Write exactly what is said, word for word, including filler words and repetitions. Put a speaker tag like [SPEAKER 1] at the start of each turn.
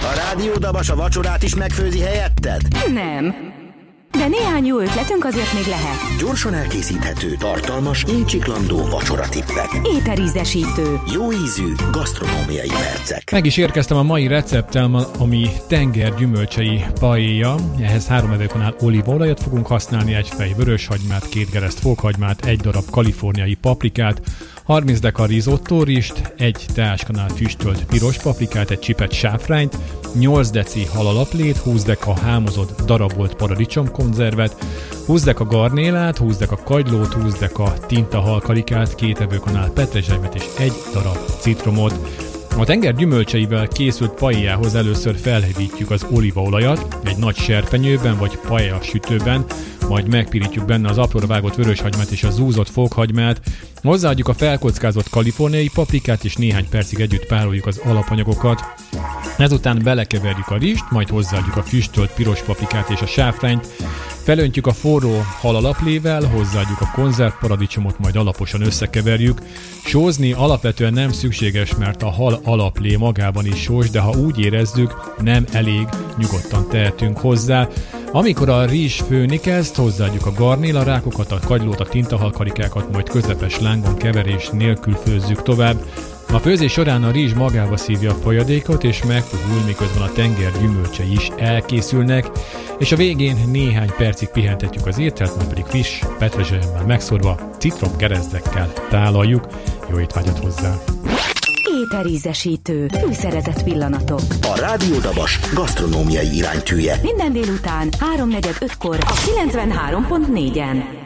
[SPEAKER 1] A Rádió Dabas a vacsorát is megfőzi helyetted?
[SPEAKER 2] Nem. De néhány jó ötletünk azért még lehet.
[SPEAKER 1] Gyorsan elkészíthető, tartalmas, incsiklandó vacsoratippek.
[SPEAKER 2] Ételízesítő.
[SPEAKER 1] Jó ízű, gasztronómiai percek.
[SPEAKER 3] Meg is érkeztem a mai recepttel, ami tenger gyümölcsei paella. Ehhez három evőkanál olívaolajat fogunk használni, egy fej vöröshagymát, két gereszt fokhagymát, egy darab kaliforniai paprikát, harminc deka risottorist, egy teáskanál füstölt piros paprikát, egy csipet sáfrányt, nyolc deci halalaplét, húsz deka hámozott darabolt paradicsomkonzervet, húsz deka garnélát, húsz deka kagylót, húsz deka tintahalkarikát, két evőkanál petrezselymet és egy darab citromot. A tenger gyümölcseivel készült paellához először felhevítjük az olívaolajat egy nagy serpenyőben vagy paella sütőben, majd megpirítjuk benne az apróra vágott vöröshagymát és a zúzott fokhagymát, hozzáadjuk a felkockázott kaliforniai paprikát és néhány percig együtt pároljuk az alapanyagokat. Ezután belekeverjük a rizst, majd hozzáadjuk a füstölt piros paprikát és a sáfrányt, felöntjük a forró halalaplével, hozzáadjuk a konzervparadicsomot, majd alaposan összekeverjük. Sózni alapvetően nem szükséges, mert a hal alaplé magában is sós, de ha úgy érezzük, nem elég, nyugodtan tehetünk hozzá. Amikor a rizs főni kezd, hozzáadjuk a garnélarákokat, a kagylót, a tintahalkarikákat, majd közepes lángon keverés nélkül főzzük tovább. A főzés során a rizs magába szívja a folyadékot, és megpuhul, miközben a tenger gyümölcsei is elkészülnek, és a végén néhány percig pihentetjük az ételt, majd pedig friss petrezselyemmel megszórva, citromgerezdekkel tálaljuk. Jó étvágyat hozzá!
[SPEAKER 2] Ételízesítő. Fűszerezett pillanatok.
[SPEAKER 1] A Rádió Dabas gasztronómiai iránytűje.
[SPEAKER 2] Minden délután háromnegyed ötkor a kilencvenhárom pont négyen.